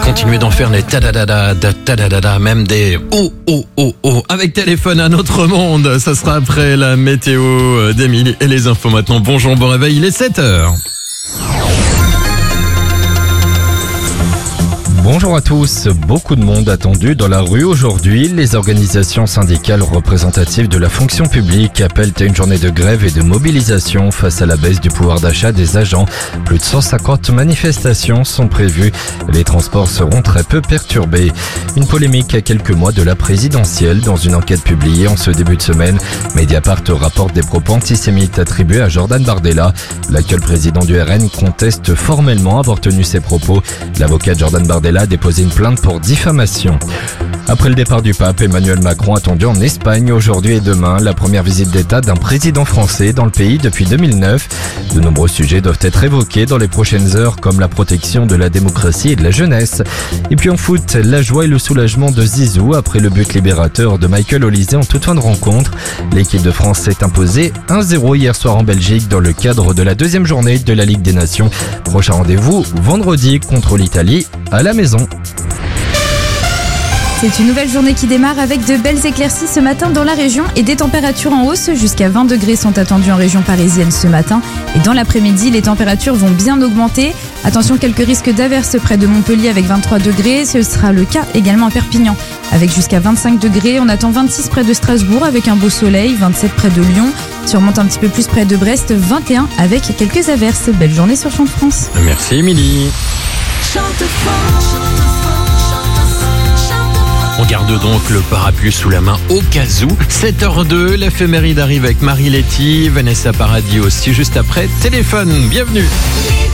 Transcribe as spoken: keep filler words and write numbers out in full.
Continuez d'en faire des tadadada, tadadada, même des oh oh oh oh avec téléphone à notre monde. Ça sera après la météo d'Émilie et les infos maintenant. Bonjour, bon réveil, il est sept heures. Bonjour à tous. Beaucoup de monde attendu dans la rue aujourd'hui. Les organisations syndicales représentatives de la fonction publique appellent à une journée de grève et de mobilisation face à la baisse du pouvoir d'achat des agents. Plus de cent cinquante manifestations sont prévues. Les transports seront très peu perturbés. Une polémique à quelques mois de la présidentielle. Dans une enquête publiée en ce début de semaine, Mediapart rapporte des propos antisémites attribués à Jordan Bardella. L'actuel président du R N conteste formellement avoir tenu ces propos. L'avocat Jordan Bardella a déposé une plainte pour diffamation. Après le départ du pape, Emmanuel Macron attendu en Espagne aujourd'hui et demain. La première visite d'État d'un président français dans le pays depuis deux mille neuf. De nombreux sujets doivent être évoqués dans les prochaines heures, comme la protection de la démocratie et de la jeunesse. Et puis en foot, la joie et le soulagement de Zizou après le but libérateur de Michael Olise en toute fin de rencontre. L'équipe de France s'est imposée un zéro hier soir en Belgique dans le cadre de la deuxième journée de la Ligue des Nations. Prochain rendez-vous vendredi contre l'Italie à la maison. C'est une nouvelle journée qui démarre avec de belles éclaircies ce matin dans la région et des températures en hausse. Jusqu'à vingt degrés sont attendues en région parisienne ce matin. Et dans l'après-midi, les températures vont bien augmenter. Attention, quelques risques d'averses près de Montpellier avec vingt-trois degrés. Ce sera le cas également à Perpignan avec jusqu'à vingt-cinq degrés. On attend vingt-six près de Strasbourg avec un beau soleil, vingt-sept près de Lyon. Si on remonte un petit peu plus près de Brest, vingt et un avec quelques averses. Belle journée sur Chant de France. Merci Émilie. On garde donc le parapluie sous la main au cas où. sept heures deux, l'éphéméride arrive avec Marie Letty, Vanessa Paradis aussi juste après. Téléphone, bienvenue.